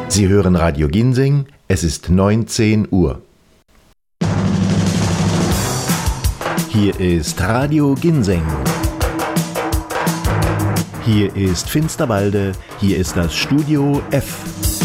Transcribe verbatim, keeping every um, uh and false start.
Sie hören Radio Ginseng, es ist neunzehn Uhr. Hier ist Radio Ginseng. Hier ist Finsterwalde, hier ist das Studio F.